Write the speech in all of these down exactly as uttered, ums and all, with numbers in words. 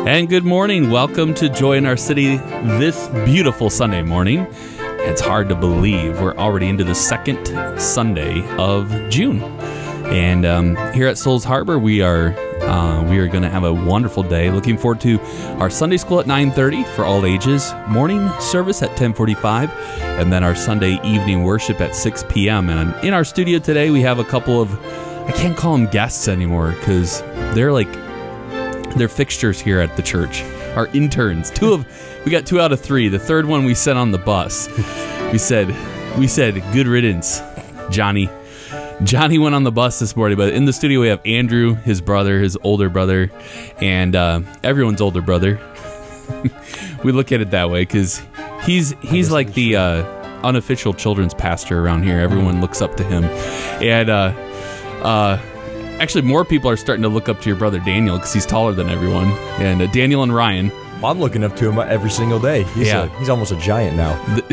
And good morning. Welcome to Joy in Our City this beautiful Sunday morning. It's hard to believe we're already into the second Sunday of June. And um, here at Souls Harbor, we are uh, we are going to have a wonderful day. Looking forward to our Sunday school at nine thirty for all ages, morning service at ten forty-five, and then our Sunday evening worship at six p.m. And in our studio today, we have a couple of, I can't call them guests anymore because they're like, they're fixtures here at the church. Our interns. Two of, we got two out of three. The third one we sent on the bus. We said, we said, good riddance, Johnny. Johnny went on the bus this morning, but in the studio we have Andrew, his brother, his older brother, and uh, everyone's older brother. We look at it that way because he's he's like the uh, unofficial children's pastor around here. Everyone looks up to him, and uh, uh, actually more people are starting to look up to your brother Daniel because he's taller than everyone. And uh, Daniel and Ryan. I'm looking up to him every single day. He's yeah, a, he's almost a giant now.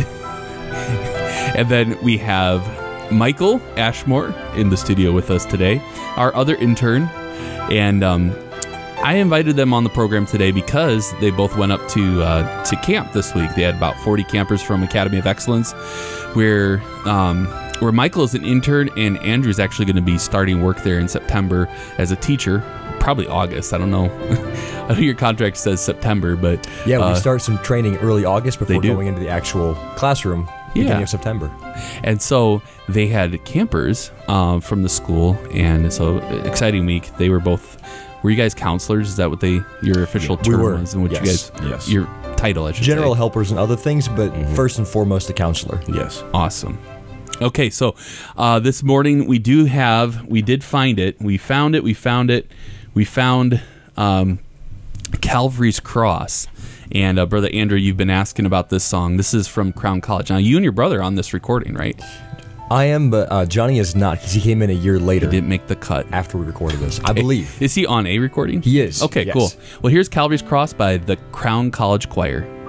And then we have Michael Ashmore in the studio with us today, our other intern, and um, I invited them on the program today because they both went up to uh, to camp this week. They had about forty campers from Academy of Excellence, where um, where Michael is an intern and Andrew's actually going to be starting work there in September as a teacher, probably August. I don't know. I know your contract says September, but yeah, we uh, start some training early August before going into the actual classroom. Beginning Yeah. of September. And so they had campers um, from the school, and so exciting week. They were both, were you guys counselors? Is that what they, your official We term were. was? And what Yes. you guys, Yes. your title, I should General say. helpers and other things, but Mm-hmm. first and foremost, a counselor. Yes. Awesome. Okay, so uh, this morning we do have, we did find it. We found it, we found it. We found um, Calvary's Cross. And uh, Brother Andrew, you've been asking about this song. This is from Crown College. Now, you and your brother are on this recording, right? I am, but uh, Johnny is not because he came in a year later. He didn't make the cut. After we recorded this, I believe. Is he on a recording? He is. Okay, Yes. cool. Well, here's Calvary's Cross by the Crown College Choir.